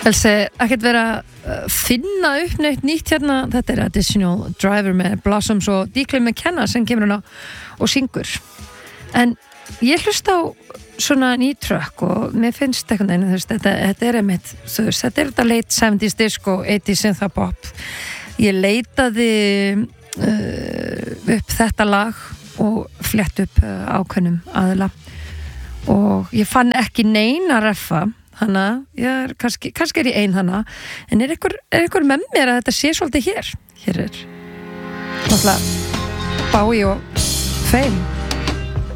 ekkert vera að finna upp neitt nýtt hérna, þetta Additional Driver með Blossoms og Declan McKenna sem kemur hana og syngur, en ég hlusta á svona ný trökk og mér finnst eitthvað einu, þetta einmitt, þetta þetta late 70s disco, 80s synthpop. Ég leitaði upp þetta lag og flett upp ákveðnum aðila og ég fann ekki neina reffa, hana, ég kannski ég ein hana, en einhver með mér að þetta sé svolítið hér náttúrulega Bowie og Fame.